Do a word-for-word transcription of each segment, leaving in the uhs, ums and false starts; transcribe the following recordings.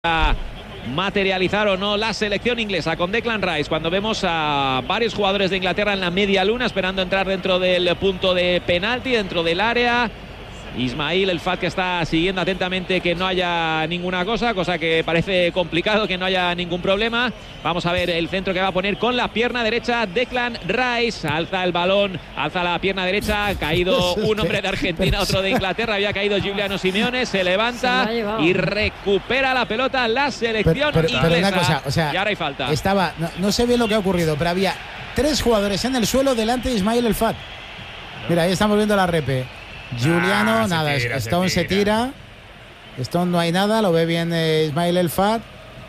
a materializar o no la selección inglesa con Declan Rice, cuando vemos a varios jugadores de Inglaterra en la media luna esperando entrar dentro del punto de penalti, dentro del área. Ismail El Fat, que está siguiendo atentamente que no haya ninguna cosa, cosa que parece complicado, que no haya ningún problema. Vamos a ver el centro que va a poner con la pierna derecha Declan Rice. Alza el balón, alza la pierna derecha. Ha caído un hombre de Argentina, otro de Inglaterra. Había caído Giuliano Simeone. Se levanta se y recupera la pelota la selección pero, pero, inglesa. Pero una cosa, o sea, y ahora hay falta. Estaba, no, no sé bien lo que ha ocurrido, pero había tres jugadores en el suelo delante de Ismail El Fat. Mira, ahí estamos viendo la repe. Giuliano, ah, nada, tira, Stone se tira. se tira. Stone no hay nada, lo ve bien eh, Ismail El Fat.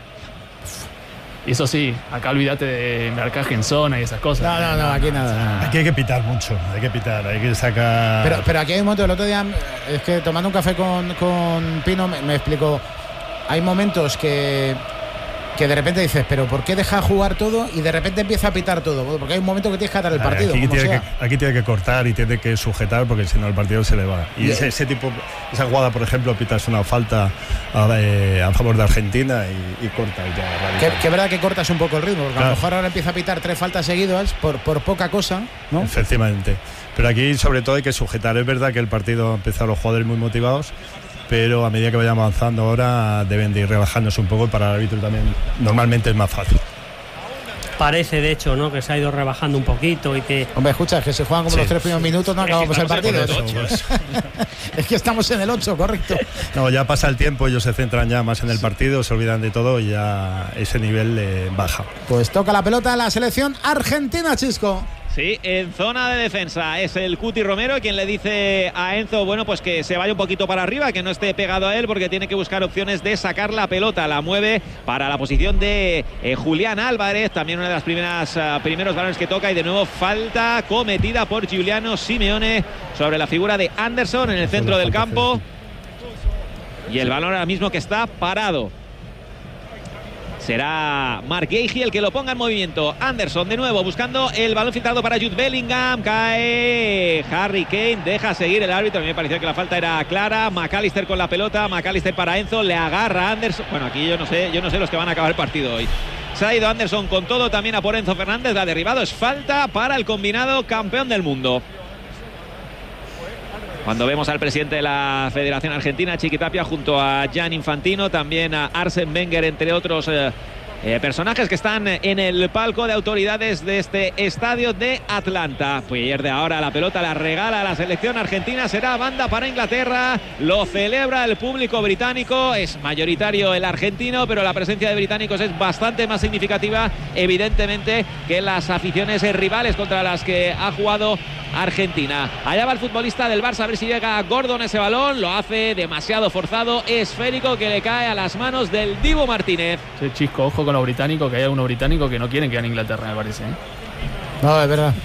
Y eso sí, acá olvídate de marcaje en zona y esas cosas. No, no, no, aquí nada. nada. Aquí hay que pitar mucho, hay que pitar, hay que sacar. Pero, pero aquí hay un momento, el otro día, es que tomando un café con, con Pino, me, me explicó. Hay momentos que. que de repente dices, pero ¿por qué deja jugar todo? Y de repente empieza a pitar todo, porque hay un momento que tienes que atar el partido. Aquí, como tiene, sea. que, aquí tiene que cortar y tiene que sujetar, porque si no el partido se le va. Y ese, ese tipo, esa jugada, por ejemplo, pitas una falta a, eh, a favor de Argentina y, y corta. Y ya, que, que verdad que cortas un poco el ritmo, porque claro, a lo mejor ahora empieza a pitar tres faltas seguidas por, por poca cosa, ¿no? Efectivamente. Pero aquí sobre todo hay que sujetar. Es verdad que el partido ha empezado los jugadores muy motivados, pero a medida que vayamos avanzando ahora deben de ir rebajándose un poco, para el árbitro también normalmente es más fácil. Parece de hecho, ¿no?, que se ha ido rebajando un poquito y que... Hombre, escucha, es que se juegan como sí. los tres primeros minutos, no acabamos el partido. El ocho, pues. Es que estamos en el ocho, correcto. No, ya pasa el tiempo, ellos se centran ya más en el partido, se olvidan de todo y ya ese nivel eh, baja. Pues toca la pelota a la selección argentina, Chisco. Sí, en zona de defensa es el Cuti Romero quien le dice a Enzo, bueno, pues que se vaya un poquito para arriba, que no esté pegado a él, porque tiene que buscar opciones de sacar la pelota. La mueve para la posición de eh, Julián Álvarez, también una de las primeras uh, primeros balones que toca, y de nuevo falta cometida por Giuliano Simeone sobre la figura de Anderson en el centro del campo. Y el balón ahora mismo que está parado. Será Marc Guehi el que lo ponga en movimiento. Anderson de nuevo buscando el balón filtrado para Jude Bellingham. Cae Harry Kane, deja seguir el árbitro. A mí me pareció que la falta era clara. McAllister con la pelota, McAllister para Enzo, le agarra a Anderson. Bueno, aquí yo no sé, yo no sé los que van a acabar el partido hoy. Se ha ido Anderson con todo, también a por Enzo Fernández. La ha derribado, es falta para el combinado campeón del mundo. Cuando vemos al presidente de la Federación Argentina, Chiqui Tapia, junto a Gian Infantino, también a Arsène Wenger, entre otros eh, eh, personajes que están en el palco de autoridades de este estadio de Atlanta. Pues ayer de ahora la pelota la regala a la selección argentina, será banda para Inglaterra, lo celebra el público británico, es mayoritario el argentino, pero la presencia de británicos es bastante más significativa, evidentemente, que las aficiones rivales contra las que ha jugado Argentina. Allá va el futbolista del Barça, a ver si llega Gordon ese balón, lo hace demasiado forzado, esférico, que le cae a las manos del Dibu Martínez. Sí, Chisco, ojo con los británicos, que hay algunos británicos que no quieren que gane Inglaterra, me parece, ¿eh? No, es verdad.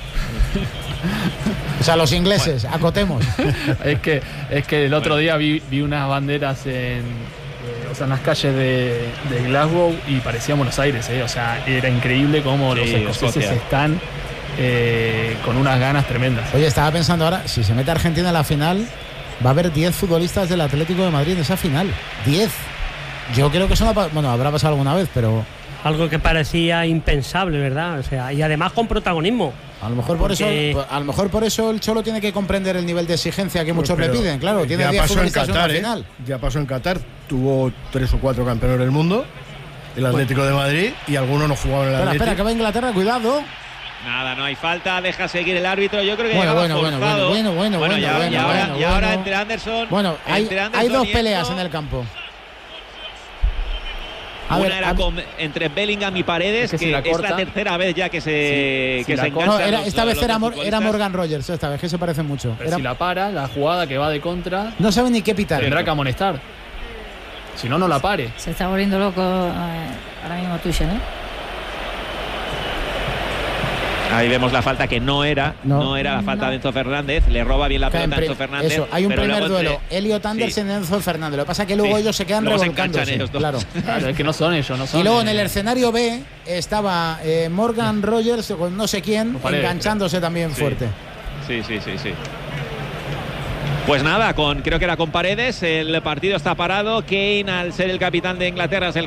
O sea, los ingleses, bueno, acotemos. Es que, es que el otro bueno. día vi, vi unas banderas en, eh, o sea, en las calles de, de Glasgow y parecía Buenos Aires, ¿eh? O sea, era increíble cómo sí, los escoceses están Eh, con unas ganas tremendas. Oye, estaba pensando ahora, si se mete Argentina en la final, va a haber diez futbolistas del Atlético de Madrid en esa final. diez. Yo creo que eso no ha, bueno, habrá pasado alguna vez, pero... Algo que parecía impensable, ¿verdad? O sea, y además con protagonismo. A lo mejor por Porque... eso, a lo mejor por eso el Cholo tiene que comprender el nivel de exigencia que muchos le piden. Claro, tiene diez futbolistas en, Qatar, en una ¿eh? final. Ya pasó en Qatar, tuvo tres o cuatro campeones del mundo, el Atlético bueno. de Madrid, y algunos no jugaban en el Atlético. Atlético. Espera, que va Inglaterra, cuidado. Nada, no hay falta, deja seguir el árbitro. Yo creo que bueno, llegaba bueno, forzado. bueno, bueno, bueno, bueno, y ahora, bueno, y ahora, bueno, y ahora bueno. entre Anderson. Bueno, hay, entre Anderson hay dos y peleas esto, en el campo. A una ver, era con, entre Bellingham y Paredes, es que, que si la es la tercera vez ya que se, sí, que si se enganchan. No, era, esta los, vez era, Mor, era Morgan Rogers, esta vez, que se parecen mucho. Pero era... si la para, la jugada que va de contra, no sabe ni qué pitar. Tendrá que amonestar. Si no, no la pare. Se está volviendo loco eh, ahora mismo Tuchel, ¿eh? Ahí vemos la falta que no era, no, no era la falta no. de Enzo Fernández, le roba bien la pelota a Enzo Fernández. Eso, hay un primer duelo, entre... Elliot Anderson y sí. Enzo Fernández. Lo que pasa es que luego sí. ellos se quedan luego revolcándose. Ellos dos. Claro. Claro, es que no son ellos, no son. Y luego ellos. En el escenario B estaba eh, Morgan Rogers con no sé quién, no Paredes, enganchándose creo. también sí. fuerte. Sí, sí, sí, sí. Pues nada, con creo que era con Paredes, el partido está parado. Kane, al ser el capitán de Inglaterra, es el